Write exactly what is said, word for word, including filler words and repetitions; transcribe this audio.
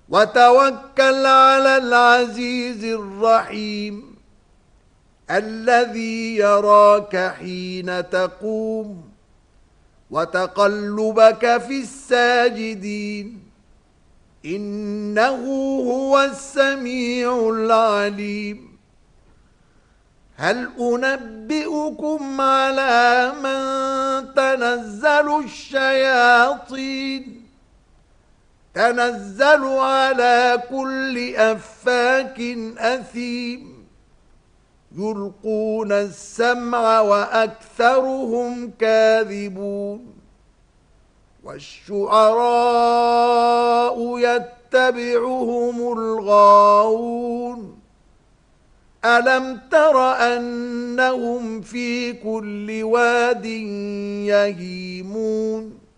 وتوكل على العزيز الرحيم الذي يراك حين تقوم وتقلبك في الساجدين إنه هو السميع العليم. هل أنبئكم على من تنزل الشياطين تنزل على كل أفاك أثيم يلقون السمع وأكثرهم كاذبون والشعراء يتبعهم الغاوون ألم تر أنهم في كل واد يهيمون